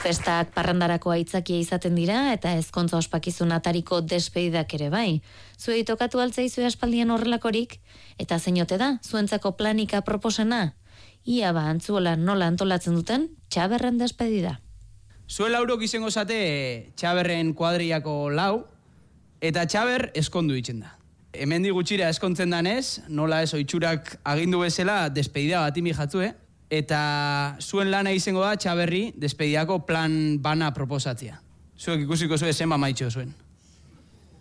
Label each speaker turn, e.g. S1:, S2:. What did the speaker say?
S1: Festak parrandarako aitzakia izaten dira eta ezkontza ospakizun atariko despedidak ere bai. Zuei tokatu altzaizue aspaldian horrelakorik eta zeinote da zuentzako planika proposena? Ia antzuola nola antolatzen duten Txaberren despedida.
S2: Zuen laurok izango zate Txaberren kuadriako lau eta Txaber eskondu ditzen da. Hemendik gutxira eskontzen danez, nola ez oitxurak agindu bezala despedida bat imi jatzue. Eta zuen lana izango da Txaberri despediako plan bana proposatzea. Zuek ikusiko zuen zenba maitxo zuen.